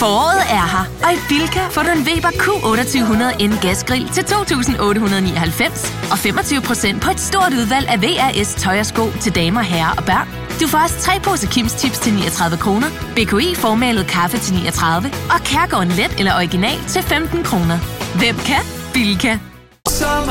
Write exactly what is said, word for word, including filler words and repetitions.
Foråret er her, og i Bilka får du en Weber Q otteogtyve hundrede N gasgrill til to tusind otte hundrede nioghalvfems og femogtyve procent på et stort udvalg af V R S tøj og sko til damer, herrer og børn. Du får også tre poser Kims Chips til niogtredive kroner, B K I formalet kaffe til niogtredive og Kærgården Let eller Original til femten kroner. Hvem kan? Bilka.